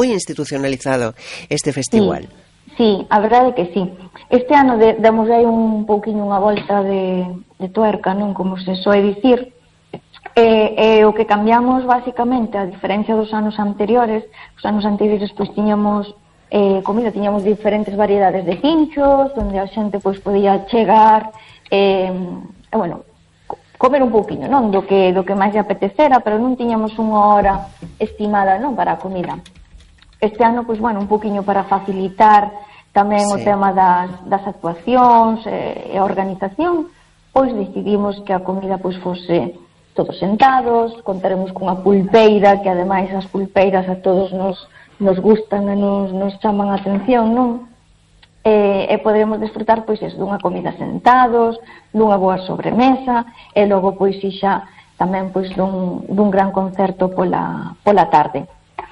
moi institucionalizado este festival. Sí, a verdade é que sí. Este ano demos aí un pouquiño unha volta de tuerca, non, como se soe dicir. O que cambiamos basicamente, a diferencia dos anos anteriores, pois tiñamos comida, tiñamos diferentes variedades de pinchos, onde a xente pois podía chegar bueno, comer un pouquiño, non, do que máis lle apetecera, pero non tiñamos unha hora estimada, non, para a comida. Este ano, pois, bueno, un pouquiño para facilitar tamén o tema das actuacións e a organización, pois decidimos que a comida pois fose todos sentados, contaremos cunha pulpeira, que ademais as pulpeiras a todos nos gustan e nos chaman a atención, non? E poderemos desfrutar pois dunha comida sentados, dunha boa sobremesa e logo pois xa tamén pois dun gran concerto pola tarde.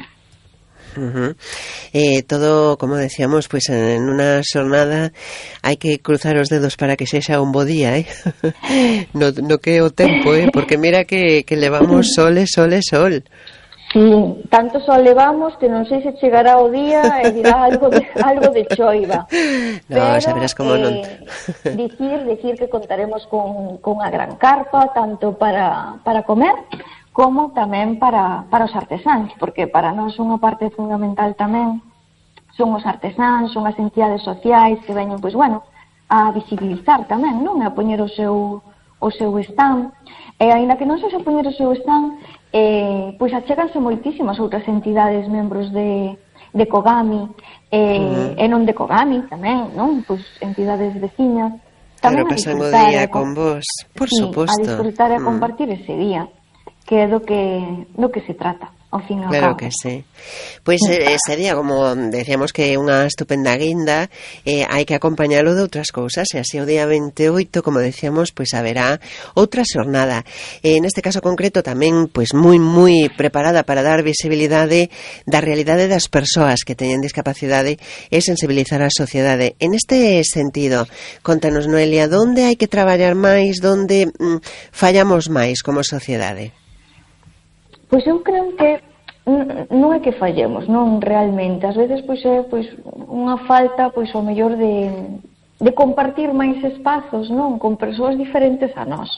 Todo, como decíamos, pues en unha xornada hai que cruzar os dedos para que sexa un bo día, no que é o tempo, porque mira que levamos sol. Sí, tanto sol levamos que non sei se chegará o día e dirá algo de choiva. No, pero, saberás como non. Dicir que contaremos con unha gran carpa, tanto para comer como tamén para os artesáns, porque para nós unha parte fundamental tamén son os artesáns, son as entidades sociais que veñen, pois bueno, a visibilizar tamén, non? A poñer o seu stand. E aínda que non sexa poñer o seu stand, pois acheganse moitísimas outras entidades membros de Kogami e non de Kogami tamén, non? Pois entidades veciñas tamén a pasan o día con vos, por suposto. A disfrutar e a compartir ese día, que é do que se trata, ao fin e ao Claro cabo. que sí. Pois sería, como decíamos, que unha estupenda guinda, hai que acompañalo de outras cousas, e así o día 28, como decíamos, pois haberá outra xornada. Neste caso concreto tamén, pois moi preparada para dar visibilidade da realidade das persoas que teñen discapacidade e sensibilizar a sociedade. En este sentido, contanos, Noelia, onde hai que traballar máis, onde fallamos máis como sociedade? Pois eu creo que non é que fallemos, non realmente. Ás veces pois é unha falta pois ao mellor de compartir máis espazos, non, con persoas diferentes a nós.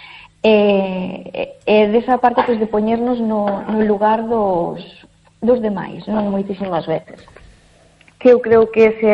E desa parte pois de poñernos no lugar dos demais, non, moitísimas veces. Que eu creo que ese é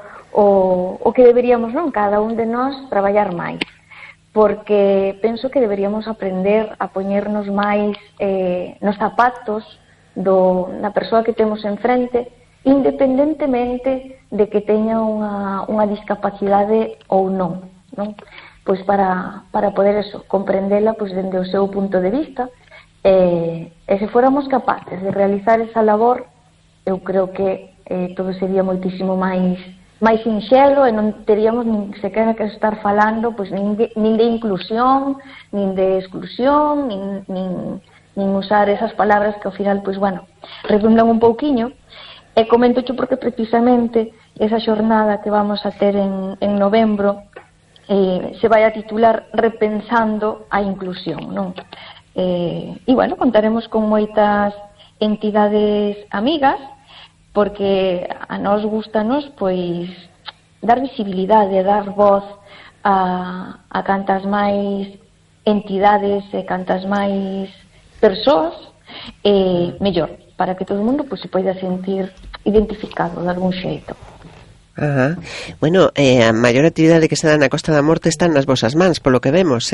o que deberíamos, non, cada un de nós traballar máis. Porque penso que deberíamos aprender a poñernos máis nos zapatos da persoa que temos enfrente, independentemente de que teña unha discapacidade ou non? Pois para poder comprendela pois dende o seu punto de vista, e se fóramos capaces de realizar esa labor, eu creo que todo sería moitísimo máis sinxelo e non teríamos nin sequera que estar falando pois nin de inclusión, nin de exclusión, nin usar esas palabras que ao final, pois bueno, redundan un pouquiño. E coméntocho porque precisamente esa xornada que vamos a ter en novembro se vai a titular Repensando a Inclusión, non? E bueno, contaremos con moitas entidades amigas, porque a nós gustanos pois dar visibilidade, dar voz a cantas máis entidades e cantas máis persoas mellor, para que todo o mundo pois se poida sentir identificado de algún xeito. Bueno, a maior actividade que se dá na Costa da Morte está nas vosas mans, polo que vemos,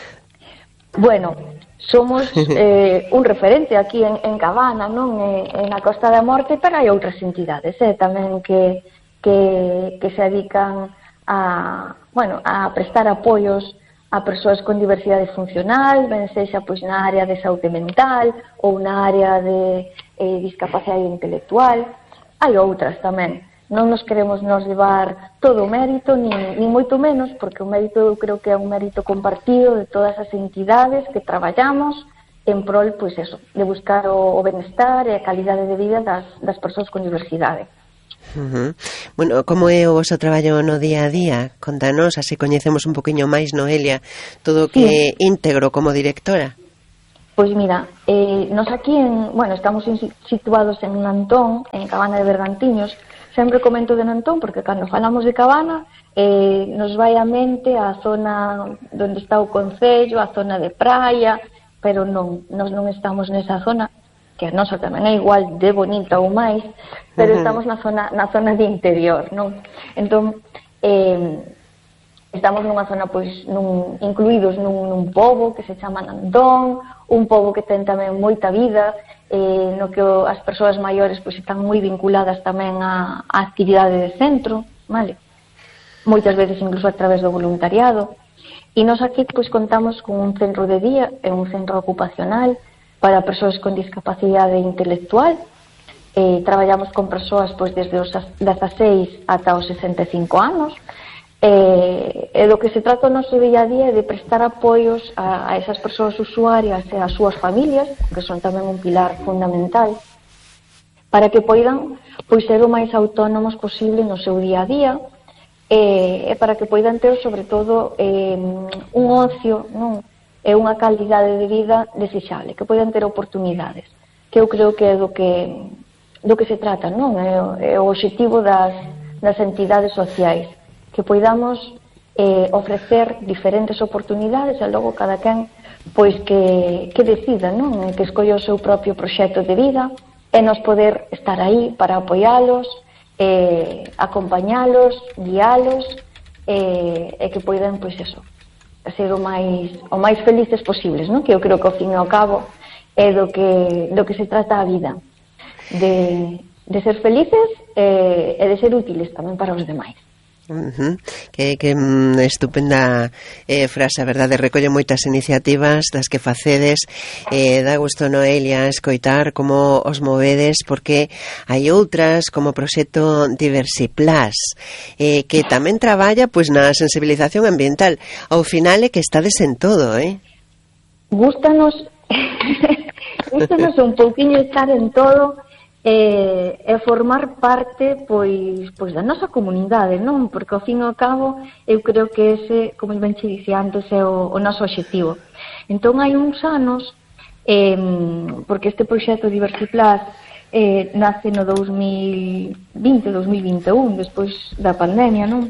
Bueno, somos un referente aquí en Cabana, non? Na Costa da Morte, pero hai outras entidades tamén que se dedican a prestar apoios a persoas con diversidade funcional, ben sexa pois na área de saúde mental ou na área de discapacidade intelectual. Hai outras tamén. Non nos queremos levar todo o mérito, ni moito menos, porque o mérito eu creo que é un mérito compartido de todas as entidades que traballamos en prol, pois eso, de buscar o benestar e a calidade de vida das persoas con diversidade. Bueno, como é o vosso traballo no día a día? Contanos, así coñecemos un poquinho máis, Noelia, todo o que é íntegro como directora. Pois mira, nos aquí, estamos situados en Nantón, en Cabana de Bergantiños. Sempre comento de Nantón porque cando falamos de Cabana nos vai á mente a zona onde está o concello, a zona de praia, pero non, nos non estamos nesa zona, que a nosa tamén é igual de bonita ou máis, pero estamos na zona de interior, non? Entón, estamos nunha zona, pois, incluídos nun pobo que se chama Nantón, un pobo que ten tamén moita vida, no que as persoas maiores pois están moi vinculadas tamén á actividade de centro, vale? Moitas veces incluso a través do voluntariado. E nós aquí pois contamos con un centro de día e un centro ocupacional para persoas con discapacidade intelectual. Traballamos con persoas pois desde os 16 ata os 65 anos. E do que se trata o noso día a día é de prestar apoios a esas persoas usuarias e as súas familias, que son tamén un pilar fundamental, para que poidan pois ser o máis autónomos posible no seu día a día, e para que poidan ter sobre todo un ocio, non? E unha calidade de vida desexable, que poidan ter oportunidades, que eu creo que é do que se trata, non? É o obxectivo das entidades sociais, que poidamos ofrecer diferentes oportunidades e logo cada quen pois que decida, non? Que escolla o seu propio proxecto de vida e nos poder estar aí para apoialos, acompañalos, guialos e que poidan, pois eso, ser o máis felices posibles, non? Que eu creo que ao fin e ao cabo é do que se trata a vida, de ser felices e de ser útiles tamén para os demais. Que estupenda frase, a verdade, recolle moitas iniciativas das que facedes, dá gusto, Noelia, escoitar como os movedes, porque hai outras como o proxecto Diversiplus, que tamén traballa pois na sensibilización ambiental. Ao final é que estades en todo, Gústanos un pouquiño estar en todo e formar parte pois da nosa comunidade, non? Porque ao fin e ao cabo eu creo que ese, como ben che dicía antes, é o noso obxectivo. Entón hai uns anos, porque este proxecto Diversiplus nace no 2020-2021, despois da pandemia, non?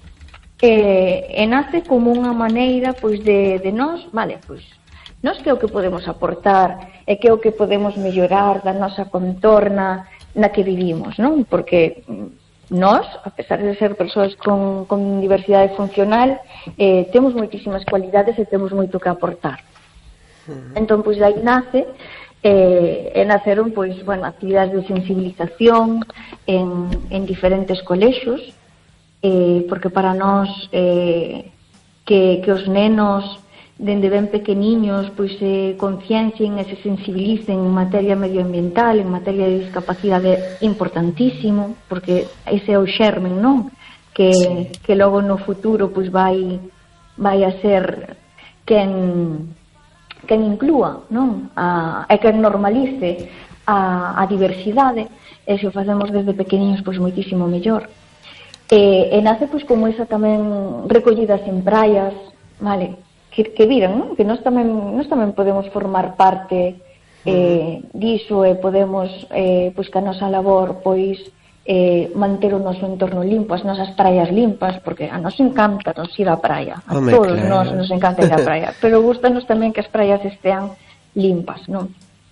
E nace como unha maneira pois de nós, vale, pois nós que é o que podemos aportar e que é o que podemos mellorar da nosa contorna na que vivimos, non? Porque nós, a pesar de ser persoas con diversidade funcional, temos moitísimas cualidades e temos moito que aportar. Entón, pois, aí nace e naceron, pois, actividades de sensibilización en diferentes colexios, porque para nós que os nenos dende ben pequeniños pois se conciencien e se sensibilicen en materia medioambiental, en materia de discapacidade, importantísimo, porque ese é o xermen, non? Que logo no futuro pois vai a ser quen inclúa, non? E quen normalice a diversidade, e se o facemos desde pequeniños pois moitísimo mellor. E nace pois como esa tamén recollidas en praias, vale? Que viran, non? Que nós tamén podemos formar parte diso e podemos, pois, que a nosa labor, pois, manter o noso entorno limpo, as nosas praias limpas, porque a nos encanta nos ir á praia, a todos nos encanta ir á praia, pero gustanos tamén que as praias estean limpas, non?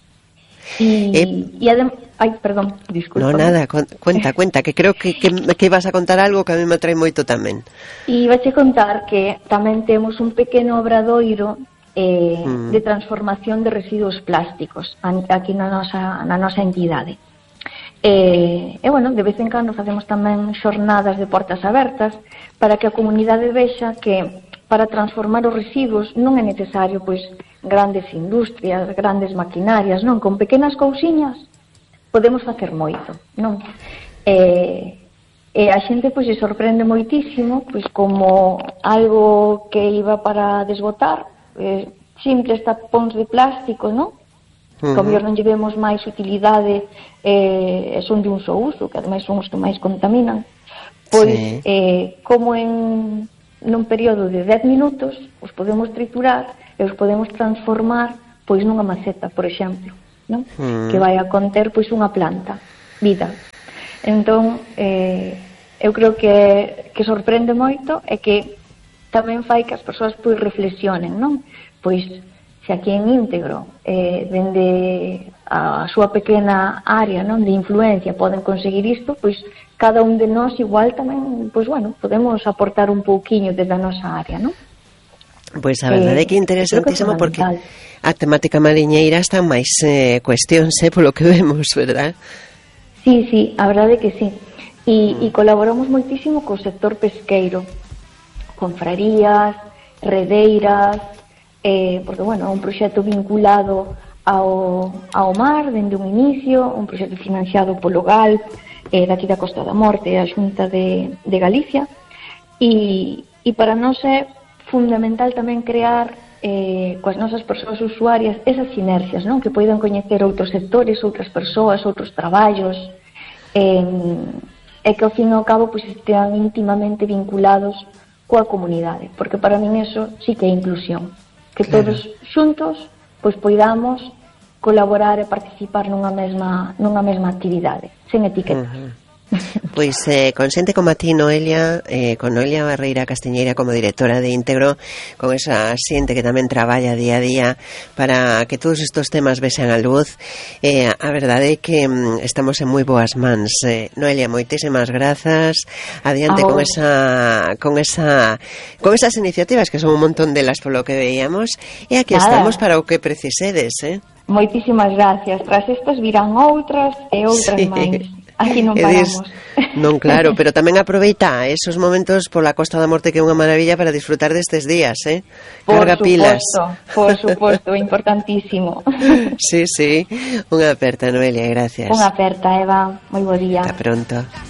E además, perdón, disculpa. No, nada, cuenta, que creo que vas a contar algo que a mí me atrae moito tamén. E vache contar que tamén temos un pequeno obradoiro de transformación de residuos plásticos aquí na nosa entidade. E de vez en cando facemos tamén xornadas de portas abertas para que a comunidade vexa que para transformar os residuos non é necesario pois grandes industrias, grandes maquinarias, non, con pequenas cousiñas podemos facer moito, non? E a xente pois se sorprende moitísimo, pois como algo que iba para desbotar, simples tapóns de plástico, non? Que ao mellor non lle vemos máis utilidade, son de un só uso, que ademais son os que máis contaminan, pois como nun período de 10 minutos os podemos triturar e os podemos transformar pois nunha maceta, por exemplo, non? Que vai a conter pois unha planta, vida. Entón, eu creo que sorprende moito e que tamén fai que as persoas pois reflexionen, non? Pois se aquí en Íntegro, dende a súa pequena área, non, de influencia poden conseguir isto, pois cada un de nós igual tamén, pois bueno, podemos aportar un pouquiño desde a nosa área, non? Pois a verdade é que é interesantísimo porque a temática mariñeira está máis cuestións, polo que vemos, verdad? Sí, a verdade é que sí. E colaboramos moitísimo co sector pesqueiro, confrarías, redeiras, porque, bueno, é un proxecto vinculado ao mar dende un inicio, un proxecto financiado polo GALP, daqui da Costa da Morte, a Xunta de Galicia, e para nós é fundamental tamén crear coas nosas persoas usuarias esas sinerxias, non? Que poidan coñecer outros sectores, outras persoas, outros traballos, e que ao fin e ao cabo pois estean íntimamente vinculados coa comunidade, porque para min eso sí que é inclusión, que todos xuntos pois poidamos colaborar e participar nunha mesma actividade, sen etiquetas. Pois con xente como a ti, Noelia, con Noelia Barreira Castiñeira como directora de Íntegro, con esa xente que tamén traballa día a día para que todos estos temas vexan a luz, a verdade é que estamos en moi boas mans. Noelia, moitísimas grazas, adiante con esas iniciativas que son un montón delas polo que veíamos, e aquí estamos para o que precisedes, Moitísimas gracias. Tras estas virán outras e outras máis. Aquí non paramos. Non, claro, pero tamén aproveita esos momentos pola Costa da Morte, que é unha maravilla para disfrutar destes días, Carga pilas. Por suposto, importantísimo. Sí, unha aperta, Noelia, gracias. Unha aperta, Eva, moi bo día. Ata pronto.